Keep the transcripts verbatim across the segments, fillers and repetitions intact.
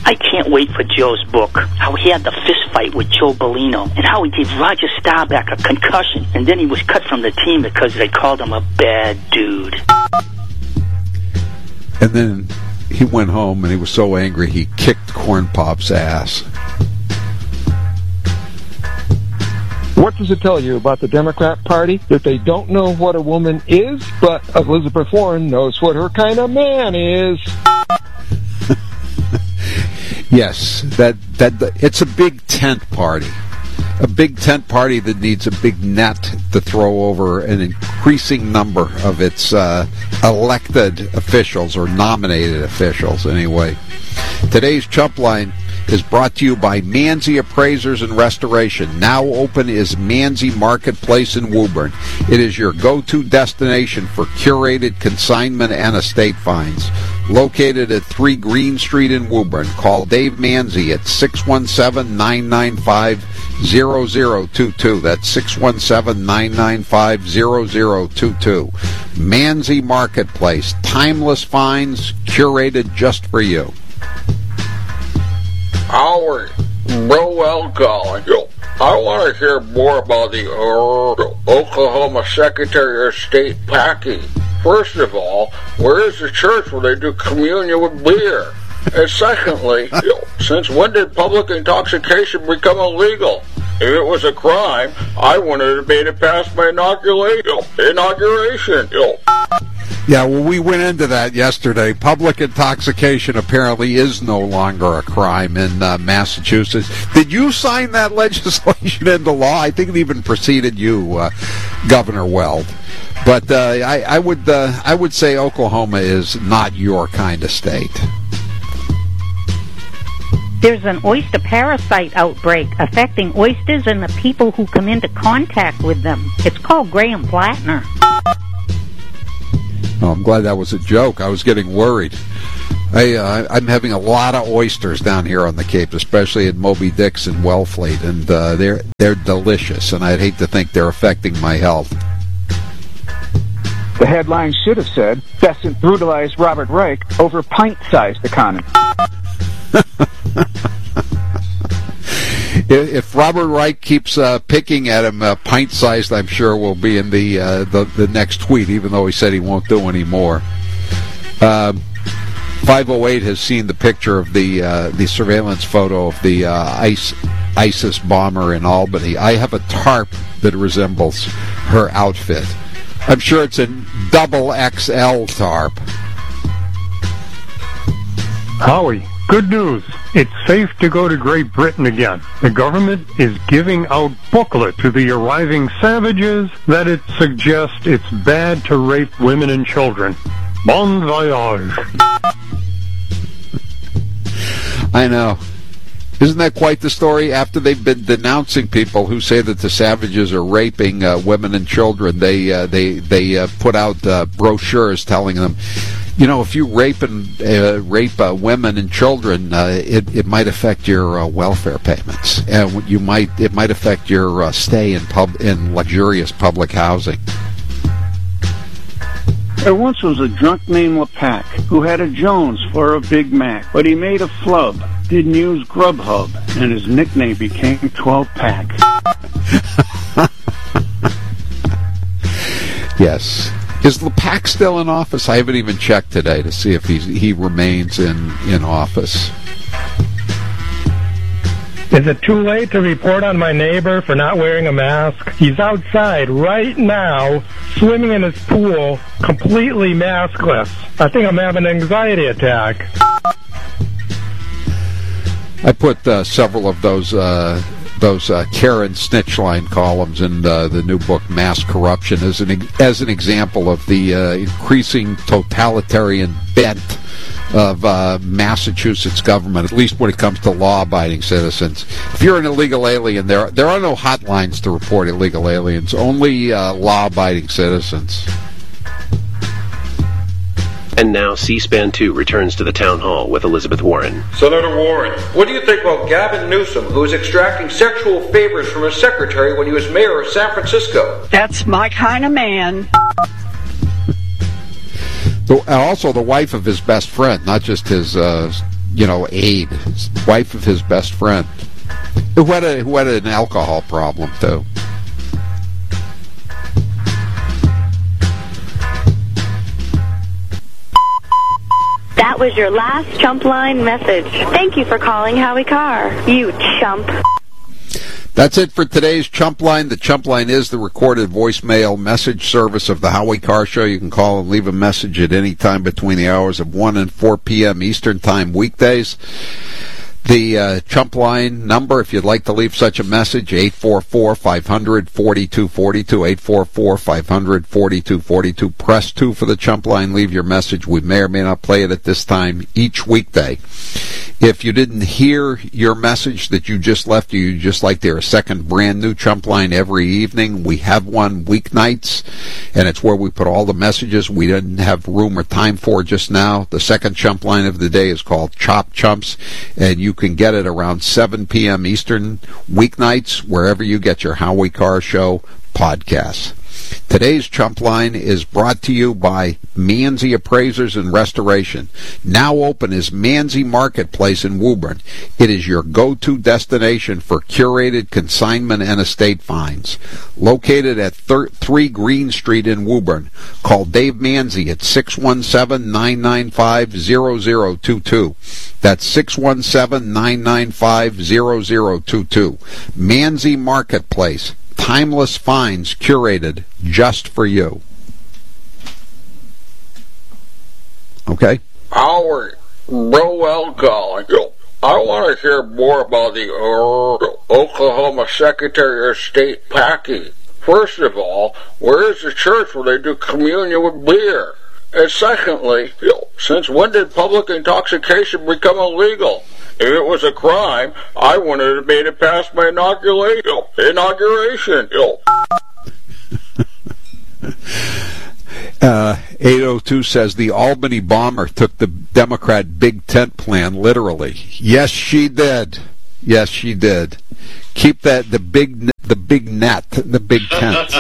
I can't wait for Joe's book. How he had the fist fight with Joe Bellino, and how he gave Roger Staubach a concussion, and then he was cut from the team because they called him a bad dude. And then he went home, and he was so angry he kicked Corn Pop's ass. What does it tell you about the Democrat Party? That they don't know what a woman is, but Elizabeth Warren knows what her kind of man is. Yes, that that it's a big tent party. A big tent party that needs a big net to throw over an increasing number of its uh, elected officials, or nominated officials, anyway. Today's Chump Line is brought to you by Manzi Appraisers and Restoration. Now open is Manzi Marketplace in Woburn. It is your go-to destination for curated consignment and estate finds. Located at three Green Street in Woburn. Call Dave Manzi at six one seven, nine nine five, zero zero two two. That's six one seven, nine nine five, zero zero two two. Manzi Marketplace. Timeless finds curated just for you. Howard, Bill Well calling. I want to hear more about the uh, Oklahoma Secretary of State packing. First of all, where is the church where they do communion with beer? And secondly, since when did public intoxication become illegal? If it was a crime, I wanted to made it past my inauguration. Inauguration. Yeah, well, we went into that yesterday. Public intoxication apparently is no longer a crime in uh, Massachusetts. Did you sign that legislation into law? I think it even preceded you, uh, Governor Weld. But uh, I, I would uh, I would say Oklahoma is not your kind of state. There's an oyster parasite outbreak affecting oysters and the people who come into contact with them. It's called Graham Plattner. Oh, I'm glad that was a joke. I was getting worried. I, uh, I'm having a lot of oysters down here on the Cape, especially at Moby Dick's and Wellfleet, and uh, they're they're delicious, and I'd hate to think they're affecting my health. The headline should have said, Besant brutalized Robert Reich over pint-sized economy. If Robert Reich keeps uh, picking at him, uh, pint-sized, I'm sure, will be in the, uh, the the next tweet, even though he said he won't do any more. Uh, five oh eight has seen the picture of the uh, the surveillance photo of the uh, ICE, ISIS bomber in Albany. I have a tarp that resembles her outfit. I'm sure it's a double X L tarp. Howie, good news. It's safe to go to Great Britain again. The government is giving out booklet to the arriving savages that it suggests it's bad to rape women and children. Bon voyage. I know. Isn't that quite the story? After they've been denouncing people who say that the savages are raping uh, women and children, they uh, they they uh, put out uh, brochures telling them, you know, if you rape and uh, rape uh, women and children, uh, it it might affect your uh, welfare payments, and you might it might affect your uh, stay in pub in luxurious public housing. There once was a drunk named LePac who had a Jones for a Big Mac, but he made a flub, didn't use Grubhub, and his nickname became twelve pack. Yes. Is LePac still in office? I haven't even checked today to see if he's, he remains in, in office. Is it too late to report on my neighbor for not wearing a mask? He's outside right now, swimming in his pool, completely maskless. I think I'm having an anxiety attack. I put uh, several of those uh, those uh, Karen Snitchline columns in uh, the new book, Mass Corruption, as an as an example of the uh, increasing totalitarian bent of uh, Massachusetts government, at least when it comes to law-abiding citizens. If you're an illegal alien, there there are no hotlines to report illegal aliens, only uh, law-abiding citizens. And now C-SPAN two returns to the town hall with Elizabeth Warren. Senator Warren, what do you think about Gavin Newsom, who is extracting sexual favors from his secretary when he was mayor of San Francisco? That's my kind of man. The, also the wife of his best friend, not just his uh, you know, aide, wife of his best friend, who had a who had an alcohol problem too. That was your last chump line message. Thank you for calling Howie Carr, you chump. That's it for today's Chump Line. The Chump Line is the recorded voicemail message service of the Howie Carr Show. You can call and leave a message at any time between the hours of one and four p.m. Eastern Time weekdays. The uh, Chump Line number, if you'd like to leave such a message, eight four four, five hundred, forty-two forty-two, eight four four, five hundred, forty-two forty-two. Press two for the Chump Line. Leave your message. We may or may not play it at this time each weekday. If you didn't hear your message that you just left, you just like to hear a second brand new Chump Line every evening. We have one weeknights, and it's where we put all the messages we didn't have room or time for just now. The second Chump Line of the day is called Chop Chumps, and you can get it around seven p.m. Eastern weeknights, wherever you get your Howie Carr Show podcasts. Today's Chump Line is brought to you by Manzi Appraisers and Restoration. Now open is Manzi Marketplace in Woburn. It is your go-to destination for curated consignment and estate finds. Located at three Green Street in Woburn. Call Dave Manzi at six one seven, nine nine five, zero zero two two. That's six one seven, nine nine five, zero zero two two. Manzi Marketplace. Timeless finds curated just for you. Okay? Howard, Rowell calling. I want to hear more about the uh, Oklahoma Secretary of State Packy. First of all, where is the church where they do communion with beer? And secondly, since when did public intoxication become illegal? If it was a crime, I wouldn't have made it past my inauguration. Inauguration. uh, eight oh two says the Albany bomber took the Democrat big tent plan literally. Yes, she did. Yes, she did. Keep that the big the big net, the big tent.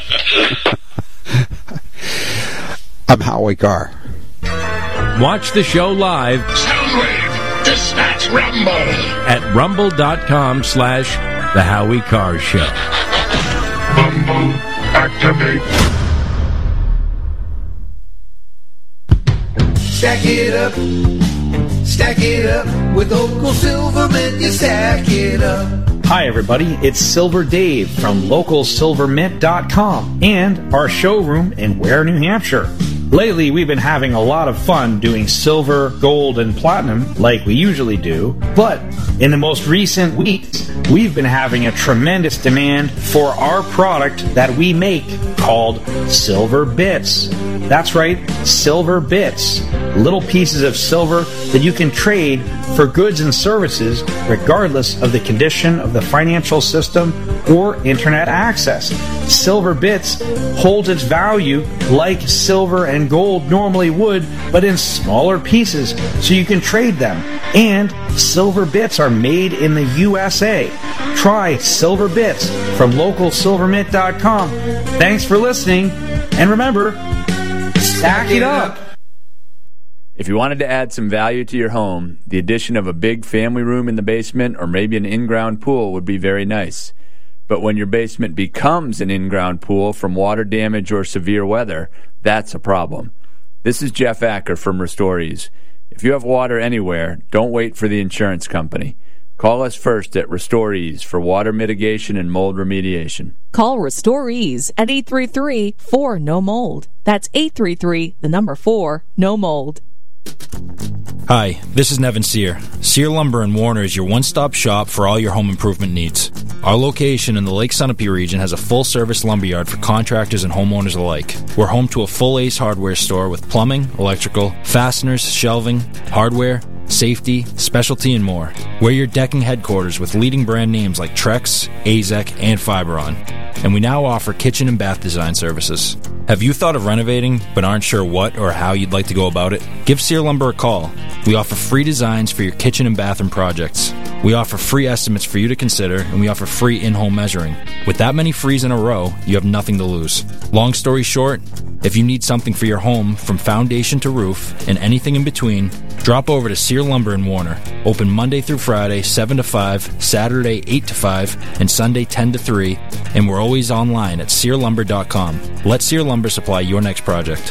I'm Howie Carr. Watch the show live. Soundwave. Dispatch Rumble at rumble.com slash The Howie Carr Show. Rumble activate. Stack it up, stack it up with Local Silvermint. You stack it up. Hi, everybody. It's Silver Dave from local silver mint dot com and our showroom in Ware, New Hampshire. Lately, we've been having a lot of fun doing silver, gold, and platinum like we usually do, but in the most recent weeks, we've been having a tremendous demand for our product that we make called Silver Bits. That's right, Silver Bits. Little pieces of silver that you can trade for goods and services regardless of the condition of the financial system or internet access. Silver Bits holds its value like silver and gold normally would, but in smaller pieces so you can trade them. And Silver Bits are made in the U S A. Try Silver Bits from local silver mint dot com. Thanks for listening, and remember, stack it up. If you wanted to add some value to your home, the addition of a big family room in the basement or maybe an in-ground pool would be very nice. But when your basement becomes an in-ground pool from water damage or severe weather, that's a problem. This is Jeff Acker from Restorees. If you have water anywhere, don't wait for the insurance company. Call us first at Restorees for water mitigation and mold remediation. Call Restorees at eight three three, four, N O mold. That's eight three three, the number four, no mold. Hi, this is Nevin Sear. Sear Lumber in Warner is your one-stop shop for all your home improvement needs. Our location in the Lake Sunapee region has a full-service lumberyard for contractors and homeowners alike. We're home to a full Ace Hardware store with plumbing, electrical, fasteners, shelving, hardware, safety, specialty, and more. We're your decking headquarters with leading brand names like Trex, A Z E C, and Fiberon. And we now offer kitchen and bath design services. Have you thought of renovating but aren't sure what or how you'd like to go about it? Give Sear Lumber a call. We offer free designs for your kitchen and bathroom projects. We offer free estimates for you to consider, and we offer free in-home measuring. With that many frees in a row, you have nothing to lose. Long story short, If you need something for your home, from foundation to roof, and anything in between, drop over to Sear Lumber in Warner. Open Monday through Friday, seven to five, Saturday, eight to five, and Sunday, ten to three, and we're always online at sear lumber dot com. Let Sear Lumber supply your next project.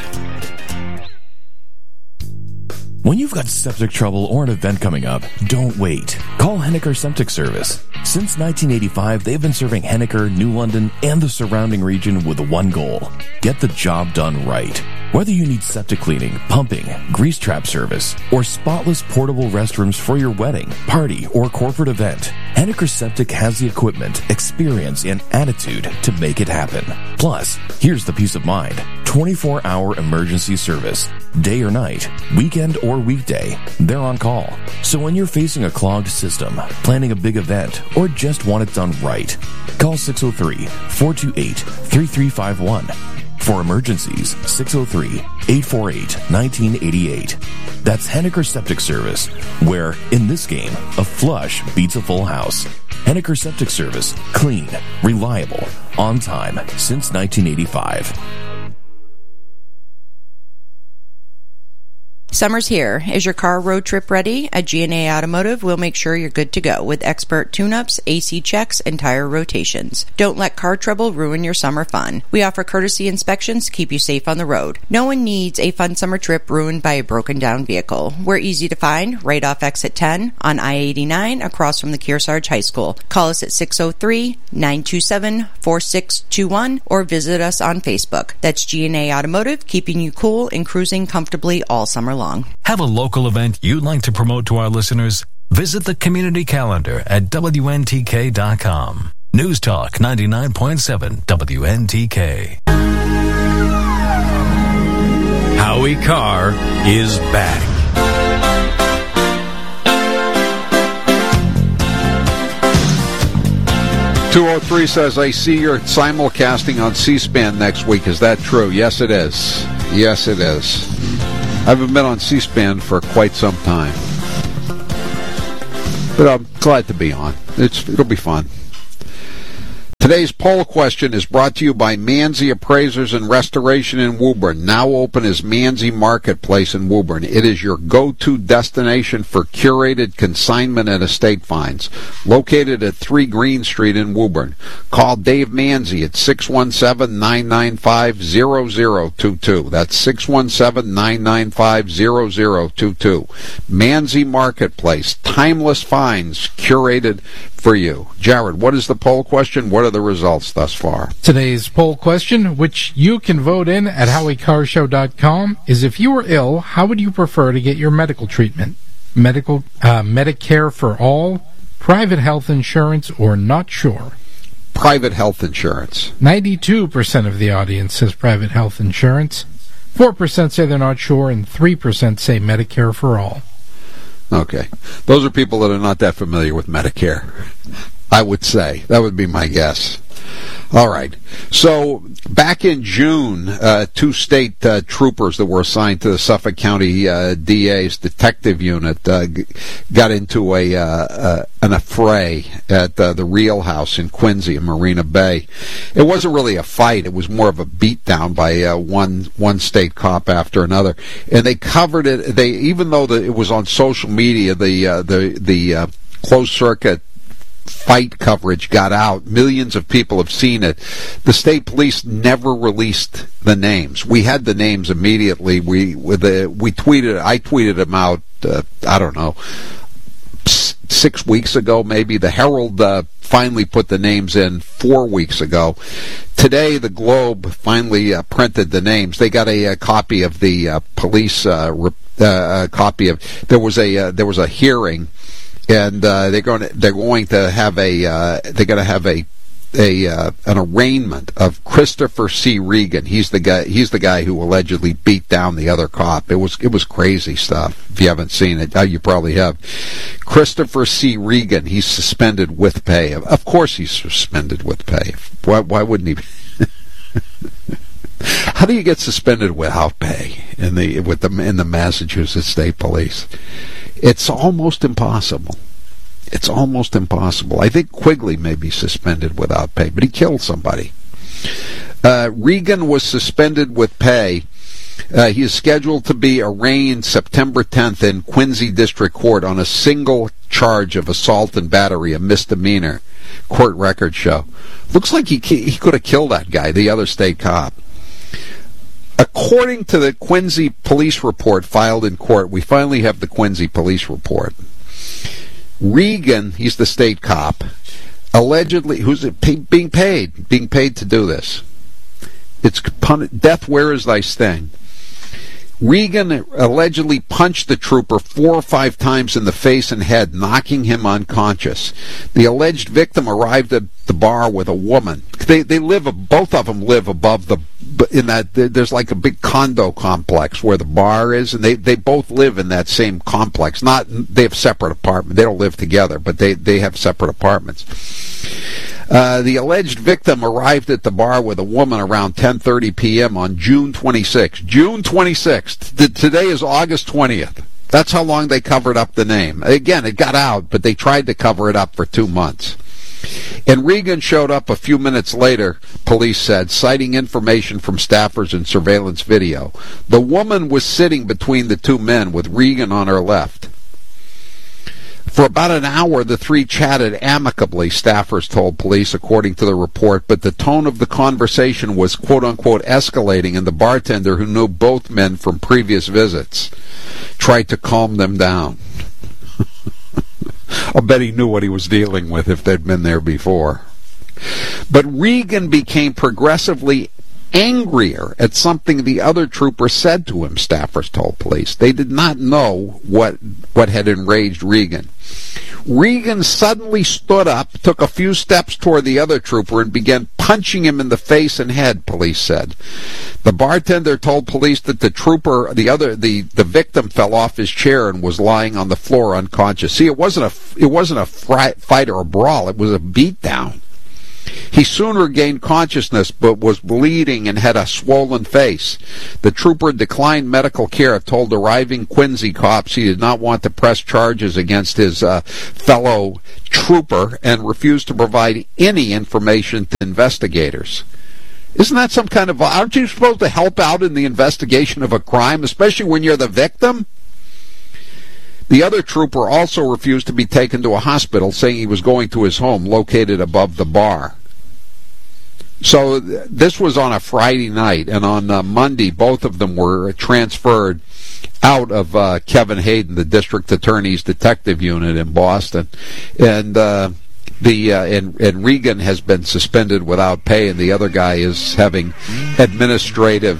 When you've got septic trouble or an event coming up, don't wait. Call Henniker Septic Service. Since nineteen eighty-five, they've been serving Henniker, New London, and the surrounding region with one goal: get the job done right. Whether you need septic cleaning, pumping, grease trap service, or spotless portable restrooms for your wedding, party, or corporate event, Henniker Septic has the equipment, experience, and attitude to make it happen. Plus, here's the peace of mind: twenty-four hour emergency service. Day or night, weekend or weekday, they're on call. So when you're facing a clogged system, planning a big event, or just want it done right, call six oh three, four two eight, three three five one. For emergencies, six oh three, eight four eight, one nine eight eight. That's Henniker Septic Service, where, in this game, a flush beats a full house. Henniker Septic Service. Clean, reliable, on time, since nineteen eighty-five. Summer's here. Is your car road trip ready? At G and A Automotive, we'll make sure you're good to go with expert tune-ups, A C checks, and tire rotations. Don't let car trouble ruin your summer fun. We offer courtesy inspections to keep you safe on the road. No one needs a fun summer trip ruined by a broken-down vehicle. We're easy to find right off exit ten on I eighty-nine across from the Kearsarge High School. Call us at six oh three, nine two seven, four six two one or visit us on Facebook. That's G and A Automotive, keeping you cool and cruising comfortably all summer long. Have a local event you'd like to promote to our listeners? Visit the community calendar at W N T K dot com. News Talk ninety-nine point seven W N T K. Howie Carr is back. two oh three says, I see you're simulcasting on C-SPAN next week. Is that true? Yes, it is. Yes, it is. I haven't been on C-SPAN for quite some time. But I'm glad to be on. It's, it'll be fun. Today's poll question is brought to you by Manzi Appraisers and Restoration in Woburn. Now open as Manzi Marketplace in Woburn. It is your go-to destination for curated consignment and estate finds. Located at three Green Street in Woburn. Call Dave Manzi at six one seven, nine nine five, zero zero two two. That's six one seven, nine nine five, zero zero two two. Manzi Marketplace. Timeless finds curated for you. Jared, what is the poll question? What are the results thus far? Today's poll question, which you can vote in at howie carr show dot com, is if you were ill, how would you prefer to get your medical treatment? Medical, uh, Medicare for all, private health insurance, or not sure? Private health insurance. ninety-two percent of the audience says private health insurance. four percent say they're not sure, and three percent say Medicare for all. Okay. Those are people that are not that familiar with Medicare, I would say. That would be my guess. All right. So back in June, uh, two state uh, troopers that were assigned to the Suffolk County uh, D A's detective unit uh, g- got into a uh, uh, an affray at uh, the Real House in Quincy in Marina Bay. It wasn't really a fight. It was more of a beatdown by uh, one one state cop after another. And they covered it. They even though the, it was on social media, the uh, the the uh, closed circuit fight coverage got out. Millions of people have seen it. The state police never released the names. We had the names immediately. We with the we tweeted. I tweeted them out. Uh, I don't know, six weeks ago maybe. The Herald uh, finally put the names in four weeks ago. Today, the Globe finally uh, printed the names. They got a, a copy of the uh, police uh, re- uh, copy of. There was a uh, there was a hearing. And uh, they're going to they're going to have a uh, they're going to have a a uh, an arraignment of Christopher C. Regan. He's the guy he's the guy who allegedly beat down the other cop. It was it was crazy stuff. If you haven't seen it, you probably have. Christopher C. Regan. He's suspended with pay. Of course, he's suspended with pay. Why why wouldn't he be? How do you get suspended without pay in the with the in the Massachusetts State Police? It's almost impossible. It's almost impossible. I think Quigley may be suspended without pay, but he killed somebody. Uh, Regan was suspended with pay. Uh, he is scheduled to be arraigned September tenth in Quincy District Court on a single charge of assault and battery, a misdemeanor. Court records show. Looks like he he could have killed that guy, the other state cop. According to the Quincy police report filed in court, we finally have the Quincy police report. Regan, he's the state cop, allegedly, who's being paid, being paid to do this. It's death, where is thy sting? Regan allegedly punched the trooper four or five times in the face and head, knocking him unconscious. The alleged victim arrived at the bar with a woman. They they live, both of them live above the, in that, there's like a big condo complex where the bar is, and they, they both live in that same complex. Not, they have separate apartments. They don't live together, but they, they have separate apartments. Uh, the alleged victim arrived at the bar with a woman around ten thirty p.m. on June twenty-sixth. June twenty-sixth. Today is August twentieth. That's how long they covered up the name. Again, it got out, but they tried to cover it up for two months. And Regan showed up a few minutes later, police said, citing information from staffers and surveillance video. The woman was sitting between the two men with Regan on her left. For about an hour, the three chatted amicably, staffers told police, according to the report, but the tone of the conversation was quote-unquote escalating, and the bartender, who knew both men from previous visits, tried to calm them down. I'll bet he knew what he was dealing with if they'd been there before. But Regan became progressively angrier at something the other trooper said to him, staffers told police. They did not know what what had enraged Regan. Regan suddenly stood up, took a few steps toward the other trooper, and began punching him in the face and head, police said. The bartender told police that the trooper, the other, the, the victim fell off his chair and was lying on the floor unconscious. See, it wasn't a, it wasn't a fight or a brawl, it was a beatdown. He soon regained consciousness but was bleeding and had a swollen face. The trooper declined medical care, told arriving Quincy cops he did not want to press charges against his uh, fellow trooper and refused to provide any information to investigators. Isn't that some kind of... Aren't you supposed to help out in the investigation of a crime, especially when you're the victim? The other trooper also refused to be taken to a hospital, saying he was going to his home located above the bar. So th- this was on a Friday night, and on uh, Monday, both of them were transferred out of uh, Kevin Hayden, the district attorney's detective unit in Boston. And uh, the uh, and, and Regan has been suspended without pay, and the other guy is having administrative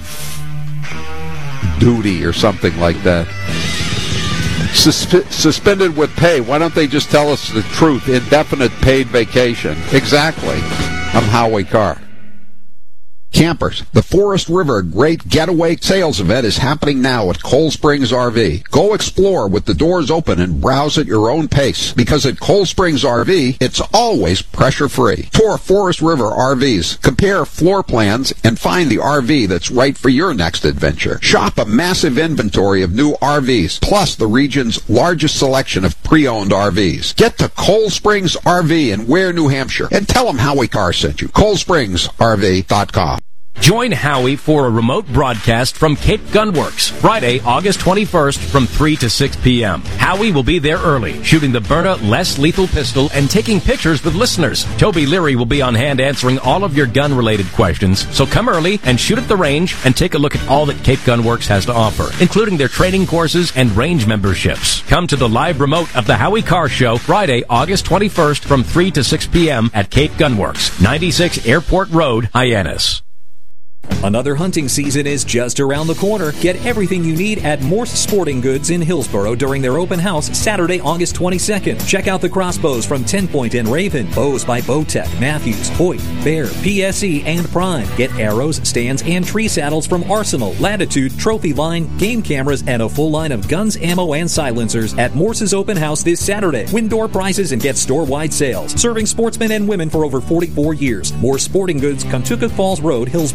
duty or something like that. Suspe- suspended with pay. Why don't they just tell us the truth? Indefinite paid vacation. Exactly. I'm Howie Carr. Campers, the Forest River Great Getaway Sales Event is happening now at Cold Springs R V. Go explore with the doors open and browse at your own pace, because at Cold Springs R V, it's always pressure-free. Tour Forest River R Vs, compare floor plans, and find the R V that's right for your next adventure. Shop a massive inventory of new R Vs, plus the region's largest selection of pre-owned R Vs. Get to Cold Springs R V in Ware, New Hampshire, and tell them Howie Carr sent you. cold springs R V dot com. Join Howie for a remote broadcast from Cape Gunworks, Friday, August twenty-first from three to six p.m. Howie will be there early, shooting the Berta less lethal pistol and taking pictures with listeners. Toby Leary will be on hand answering all of your gun-related questions, so come early and shoot at the range and take a look at all that Cape Gunworks has to offer, including their training courses and range memberships. Come to the live remote of the Howie Carr Show, Friday, August twenty-first from three to six p.m. at Cape Gunworks, ninety-six Airport Road, Hyannis. Another hunting season is just around the corner. Get everything you need at Morse Sporting Goods in Hillsboro during their open house Saturday, August twenty-second. Check out the crossbows from ten point and Raven, bows by Bowtech, Matthews, Hoyt, Bear, P S E, and Prime. Get arrows, stands, and tree saddles from Arsenal, Latitude, Trophy Line, game cameras, and a full line of guns, ammo, and silencers at Morse's open house this Saturday. Win door prizes and get store-wide sales. Serving sportsmen and women for over forty-four years. Morse Sporting Goods, Kentucky Falls Road, Hillsboro.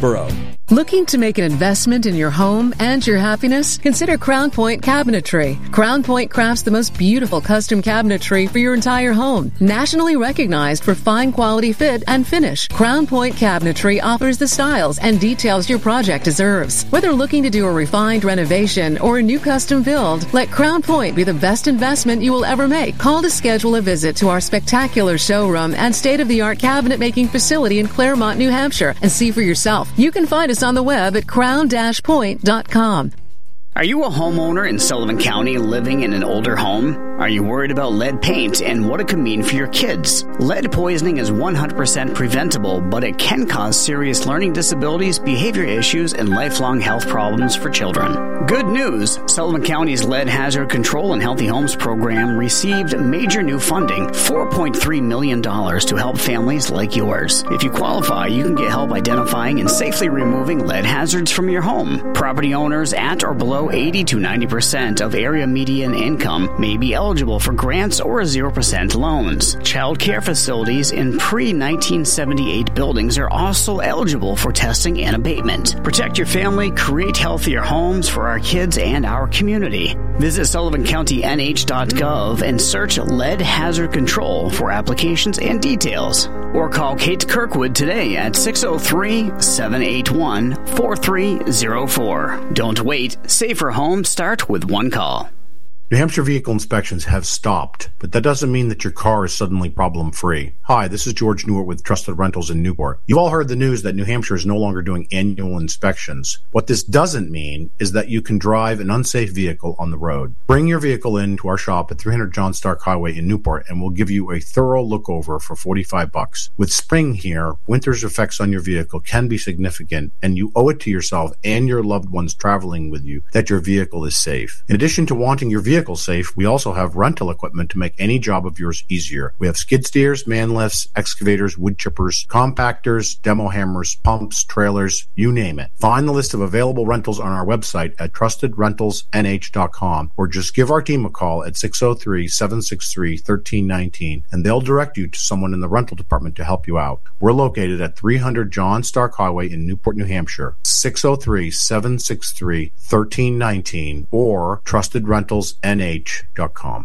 Looking to make an investment in your home and your happiness? Consider Crown Point Cabinetry. Crown Point crafts the most beautiful custom cabinetry for your entire home. Nationally recognized for fine quality fit and finish, Crown Point Cabinetry offers the styles and details your project deserves. Whether looking to do a refined renovation or a new custom build, let Crown Point be the best investment you will ever make. Call to schedule a visit to our spectacular showroom and state-of-the-art cabinet making facility in Claremont, New Hampshire, and see for yourself. You can find us on the web at crown dash point dot com. Are you a homeowner in Sullivan County living in an older home? Are you worried about lead paint and what it could mean for your kids? Lead poisoning is one hundred percent preventable, but it can cause serious learning disabilities, behavior issues, and lifelong health problems for children. Good news! Sullivan County's Lead Hazard Control and Healthy Homes program received major new funding, four point three million dollars, to help families like yours. If you qualify, you can get help identifying and safely removing lead hazards from your home. Property owners at or below eighty to ninety percent of area median income may be eligible for grants or zero percent loans. Child care facilities in pre nineteen seventy-eight buildings are also eligible for testing and abatement. Protect your family, create healthier homes for our kids and our community. Visit sullivan county n h dot gov and search Lead Hazard Control for applications and details. Or call Kate Kirkwood today at six oh three, seven eight one, four three oh four. Don't wait. Safer homes start with one call. New Hampshire vehicle inspections have stopped, but that doesn't mean that your car is suddenly problem-free. Hi, this is George Newart with Trusted Rentals in Newport. You've all heard the news that New Hampshire is no longer doing annual inspections. What this doesn't mean is that you can drive an unsafe vehicle on the road. Bring your vehicle in to our shop at three hundred John Stark Highway in Newport, and we'll give you a thorough look-over for forty-five bucks. With spring here, winter's effects on your vehicle can be significant, and you owe it to yourself and your loved ones traveling with you that your vehicle is safe. In addition to wanting your vehicle safe, we also have rental equipment to make any job of yours easier. We have skid steers, man lifts, excavators, wood chippers, compactors, demo hammers, pumps, trailers, you name it. Find the list of available rentals on our website at trusted rentals n h dot com, or just give our team a call at six oh three, seven six three, one three one nine, and they'll direct you to someone in the rental department to help you out. We're located at three hundred John Stark Highway in Newport, New Hampshire, six oh three, seven six three, one three one nine, or trusted rentals n h dot com.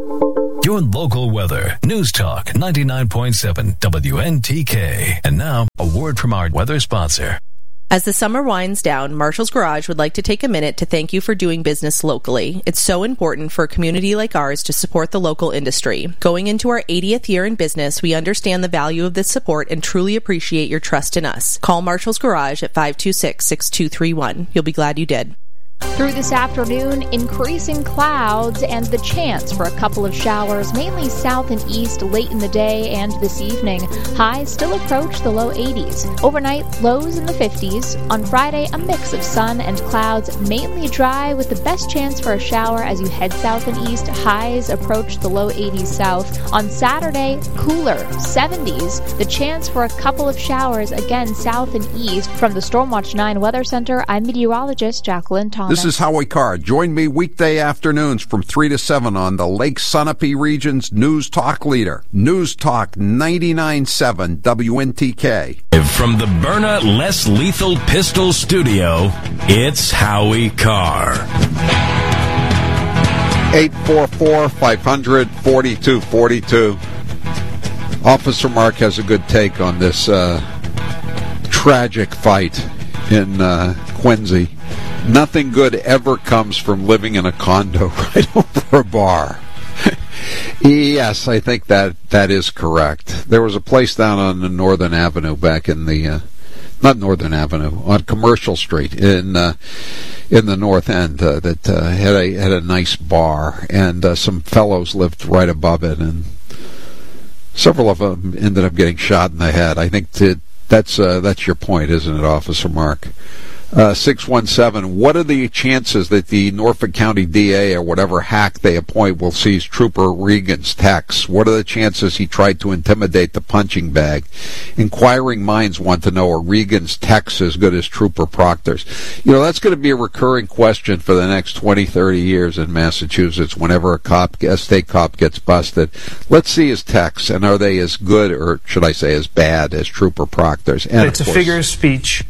Your local weather. News Talk ninety-nine point seven W N T K. And now, a word from our weather sponsor. As the summer winds down, Marshall's Garage would like to take a minute to thank you for doing business locally. It's so important for a community like ours to support the local industry. Going into our eightieth year in business, we understand the value of this support and truly appreciate your trust in us. Call Marshall's Garage at five two six, six two three one. You'll be glad you did. Through this afternoon, increasing clouds and the chance for a couple of showers, mainly south and east late in the day and this evening. Highs still approach the low eighties. Overnight, lows in the fifties. On Friday, a mix of sun and clouds, mainly dry with the best chance for a shower as you head south and east. Highs approach the low eighties south. On Saturday, cooler, seventies. The chance for a couple of showers, again south and east. From the Stormwatch nine Weather Center, I'm meteorologist Jacqueline Thomas. This is Howie Carr. Join me weekday afternoons from three to seven on the Lake Sunapee region's News Talk leader, News Talk ninety-nine point seven W N T K. From the Byrna Less Lethal Pistol Studio, it's Howie Carr. eight four four, five hundred, forty-two forty-two. Officer Mark has a good take on this uh, tragic fight in uh, Quincy. Nothing good ever comes from living in a condo right over a bar. Yes, I think that that is correct. There was a place down on the Northern Avenue back in the, uh, not Northern Avenue, on Commercial Street in uh, in the North End uh, that uh, had a had a nice bar, and uh, some fellows lived right above it, and several of them ended up getting shot in the head. I think that that's uh, that's your point, isn't it, Officer Mark? Uh, six one seven, what are the chances that the Norfolk County D A or whatever hack they appoint will seize Trooper Regan's texts? What are the chances he tried to intimidate the punching bag? Inquiring minds want to know, are Regan's texts as good as Trooper Proctor's? You know, that's going to be a recurring question for the next twenty, thirty years in Massachusetts whenever a cop, a state cop gets busted. Let's see his texts, and are they as good, or should I say as bad, as Trooper Proctor's? And it's a figure of speech.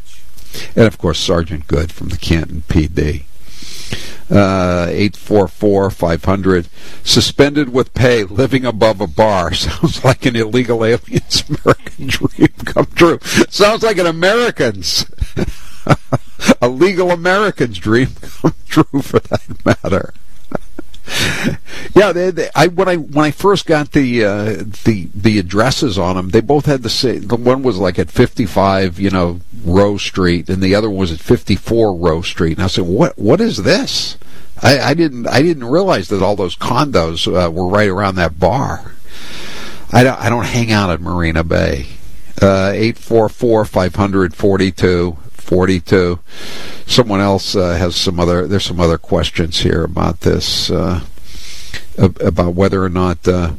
And, of course, Sergeant Good from the Canton P D. Uh, eight four four, five hundred. Suspended with pay, living above a bar. Sounds like an illegal alien's American dream come true. Sounds like an American's, a legal American's dream come true, for that matter. Yeah, they, they, I when I when I first got the uh, the the addresses on them, they both had the same. The one was like at fifty-five, you know, Rowe Street, and the other one was at fifty-four Rowe Street. And I said, "What what is this?" I, I didn't I didn't realize that all those condos uh, were right around that bar. I don't I don't hang out at Marina Bay. Uh, eight four four, five hundred, forty-two forty-two. Someone else uh, has some other. There's some other questions here about this, uh, about whether or not. Uh,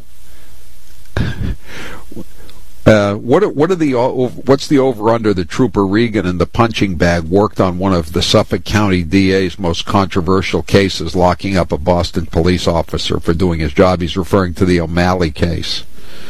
uh, what are, what are the what's the over under the Trooper Regan and the punching bag worked on one of the Suffolk County D A's most controversial cases, locking up a Boston police officer for doing his job. He's referring to the O'Malley case.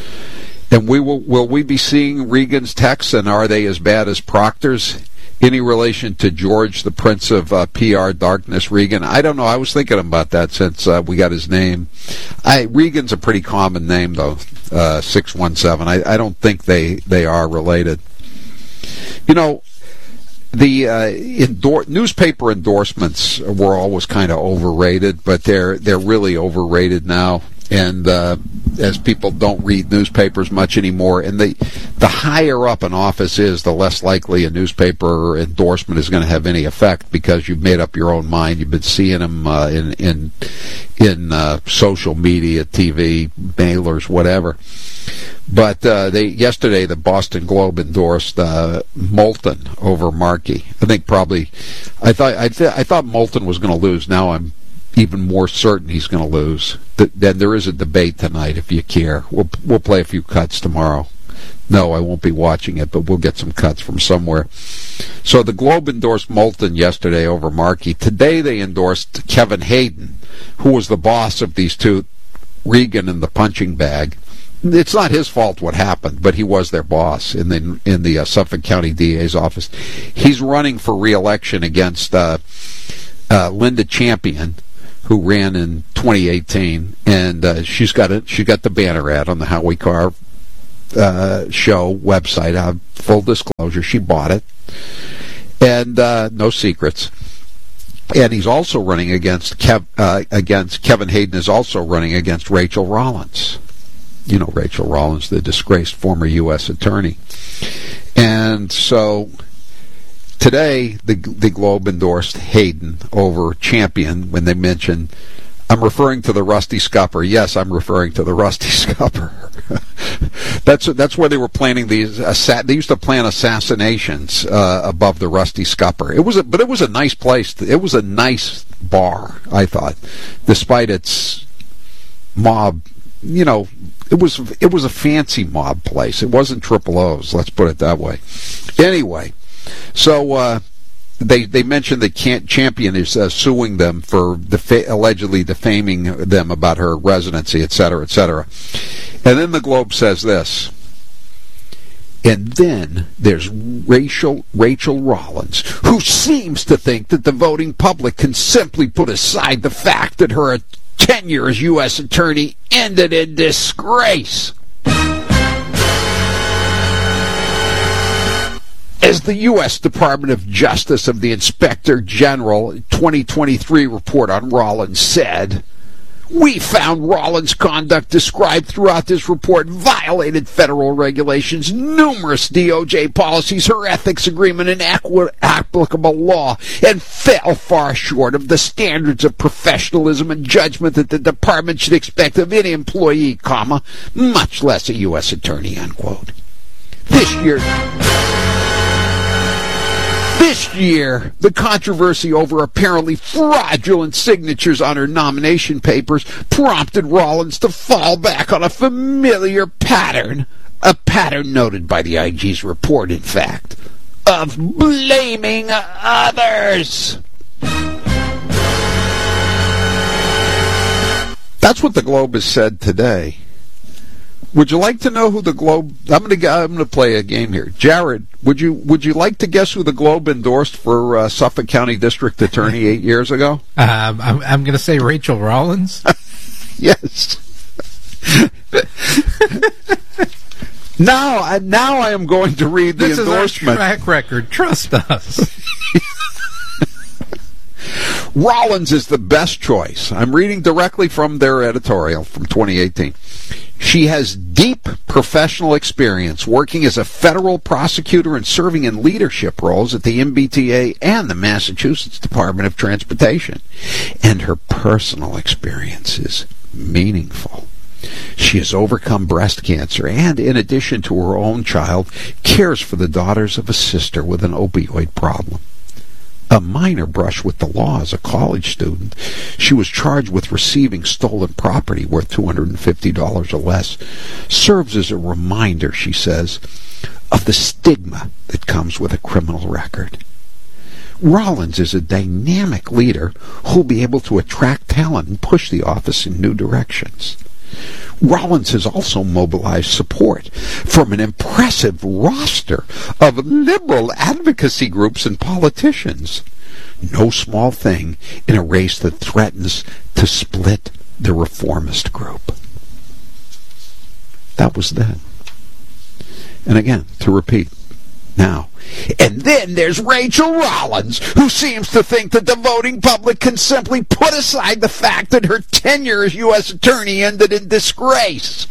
And we will will we be seeing Regan's texts, and are they as bad as Proctor's? Any relation to George, the Prince of uh, P R Darkness, Regan? I don't know. I was thinking about that since uh, we got his name. I, Regan's a pretty common name, though, uh, six one seven. I, I don't think they, they are related. You know, the uh, endor- newspaper endorsements were always kind of overrated, but they're they're really overrated now. And uh, as people don't read newspapers much anymore, and the the higher up an office is, the less likely a newspaper endorsement is going to have any effect, because you've made up your own mind. You've been seeing them uh, in in in uh, social media, T V, mailers, whatever. But uh, they yesterday the Boston Globe endorsed uh, Moulton over Markey. I think probably I thought I, th- I thought Moulton was going to lose. Now I'm even more certain he's going to lose. Then there is a debate tonight, if you care. We'll we'll play a few cuts tomorrow. No, I won't be watching it, but we'll get some cuts from somewhere. So the Globe endorsed Moulton yesterday over Markey. Today they endorsed Kevin Hayden, who was the boss of these two, Regan and the punching bag. It's not his fault what happened, but he was their boss in the in the uh, Suffolk County D A's office. He's running for re-election against uh, uh, Linda Champion, who ran in twenty eighteen, and uh, she's got it. She got the banner ad on the Howie Carr uh, show website. Uh, full disclosure, she bought it, and uh, no secrets. And he's also running against Kev, uh, against Kevin Hayden is also running against Rachel Rollins. You know Rachel Rollins, the disgraced former U S attorney, and so. Today, the the Globe endorsed Hayden over Champion when they mentioned, I'm referring to the Rusty Scupper. Yes, I'm referring to the Rusty Scupper. that's that's where they were planning these. Assa- they used to plan assassinations uh, above the Rusty Scupper. It was, a, but it was a nice place. It was a nice bar, I thought, despite its mob. You know, it was it was a fancy mob place. It wasn't Triple O's. Let's put it that way. Anyway. So uh, they they mentioned that Champion is uh, suing them for defa- allegedly defaming them about her residency, et cetera, et cetera. And then the Globe says this. And then there's Rachel, Rachel Rollins, who seems to think that the voting public can simply put aside the fact that her tenure as U S attorney ended in disgrace. As the U S Department of Justice of the Inspector General twenty twenty-three report on Rollins said, we found Rollins' conduct described throughout this report violated federal regulations, numerous D O J policies, her ethics agreement, and equi- applicable law, and fell far short of the standards of professionalism and judgment that the department should expect of any employee, comma, much less a U S attorney, unquote. This year... This year, the controversy over apparently fraudulent signatures on her nomination papers prompted Rollins to fall back on a familiar pattern, a pattern noted by the I G's report, in fact, of blaming others. That's what the Globe has said today. Would you like to know who the Globe? I'm going to I'm going to play a game here. Jared, would you would you like to guess who the Globe endorsed for uh, Suffolk County District Attorney eight years ago? Um, I'm, I'm going to say Rachel Rollins. Yes. now, I, now I am going to read the this endorsement. Is our track record. Trust us. Rollins is the best choice. I'm reading directly from their editorial from twenty eighteen. She has deep professional experience working as a federal prosecutor and serving in leadership roles at the M B T A and the Massachusetts Department of Transportation. And her personal experience is meaningful. She has overcome breast cancer and, in addition to her own child, cares for the daughters of a sister with an opioid problem. A minor brush with the law as a college student, she was charged with receiving stolen property worth two hundred fifty dollars or less. Serves as a reminder, she says, of the stigma that comes with a criminal record. Rollins is a dynamic leader who'll be able to attract talent and push the office in new directions. Rollins has also mobilized support from an impressive roster of liberal advocacy groups and politicians. No small thing in a race that threatens to split the reformist group. That was then. And again, to repeat, now. And then there's Rachel Rollins, who seems to think that the voting public can simply put aside the fact that her tenure as U S attorney ended in disgrace.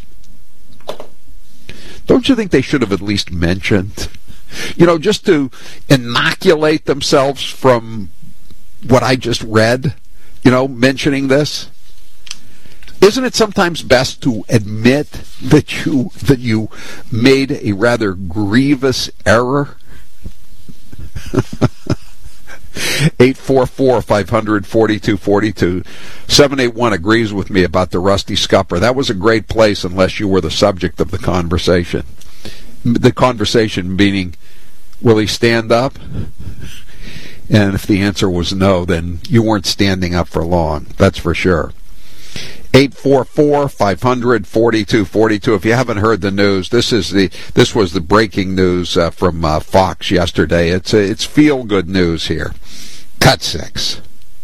Don't you think they should have at least mentioned, you know, just to inoculate themselves from what I just read, you know, mentioning this? Isn't it sometimes best to admit that you that you made a rather grievous error? eight four four, five hundred, forty-two forty-two. seven eight one agrees with me about the Rusty Scupper. That was a great place unless you were the subject of the conversation. The conversation meaning, will he stand up? And if the answer was no, then you weren't standing up for long. That's for sure. eight four four, five hundred, forty-two forty-two. If you haven't heard the news, this is the this was the breaking news uh, from uh, Fox yesterday. It's uh, it's feel good news here. Cut six.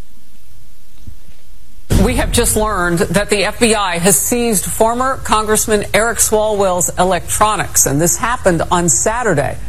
We have just learned that the F B I has seized former Congressman Eric Swalwell's electronics, and this happened on Saturday.